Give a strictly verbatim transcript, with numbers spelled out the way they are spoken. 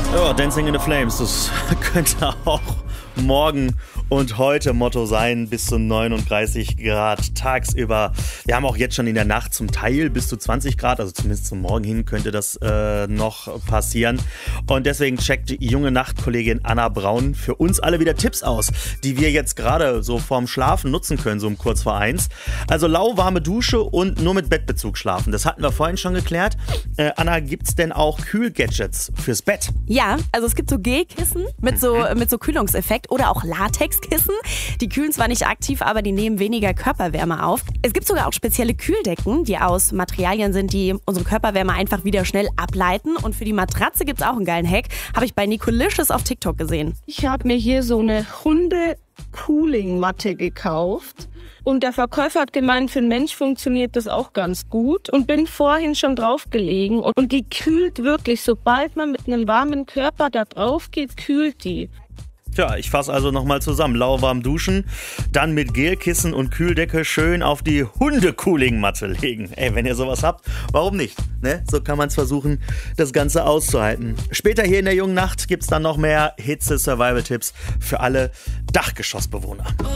Ja, Dancing in the Flames, das könnte auch morgen und heute Motto sein, bis zu neununddreißig Grad tagsüber. Wir haben auch jetzt schon in der Nacht zum Teil bis zu zwanzig Grad, also zumindest zum Morgen hin könnte das äh, noch passieren. Und deswegen checkt die junge Nachtkollegin Anna Braun für uns alle wieder Tipps aus, die wir jetzt gerade so vorm Schlafen nutzen können, so um kurz vor eins. Also lauwarme Dusche und nur mit Bettbezug schlafen. Das hatten wir vorhin schon geklärt. Äh, Anna, gibt's denn auch Kühlgadgets fürs Bett? Ja, also es gibt so Gelkissen mit so, mit so Kühlungseffekt oder auch Latexkissen. Die kühlen zwar nicht aktiv, aber die nehmen weniger Körperwärme auf. Es gibt sogar auch spezielle Kühldecken, die aus Materialien sind, die unsere Körperwärme einfach wieder schnell ableiten. Und für die Matratze gibt's auch einen geilen Hack. Habe ich bei Nicolicious auf TikTok gesehen. Ich habe mir hier so eine Hunde-Cooling-Matte gekauft. Und der Verkäufer hat gemeint, für einen Mensch funktioniert das auch ganz gut. Und bin vorhin schon drauf gelegen. Und die kühlt wirklich, sobald man mit einem warmen Körper da drauf geht, kühlt die. Tja, ich fasse also nochmal zusammen. Lauwarm duschen, dann mit Gelkissen und Kühldecke schön auf die Hunde-Cooling-Matte legen. Ey, wenn ihr sowas habt, warum nicht? Ne? So kann man es versuchen, das Ganze auszuhalten. Später hier in der jungen Nacht gibt es dann noch mehr Hitze-Survival-Tipps für alle Dachgeschossbewohner.